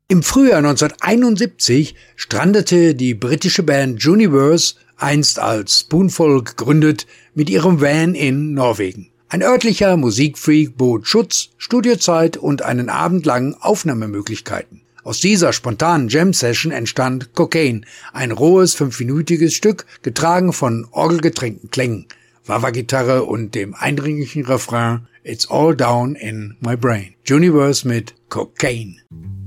Im Frühjahr 1971 strandete die britische Band Juniverse, einst als Spoonful gegründet, mit ihrem Van in Norwegen. Ein örtlicher Musikfreak bot Schutz, Studiozeit und einen Abend lang Aufnahmemöglichkeiten. Aus dieser spontanen Jam-Session entstand Cocaine, ein rohes 5-minütiges Stück, getragen von orgelgetränkten Klängen, Wah-Wah-Gitarre und dem eindringlichen Refrain It's all down in my brain. Juniverse mit Cocaine.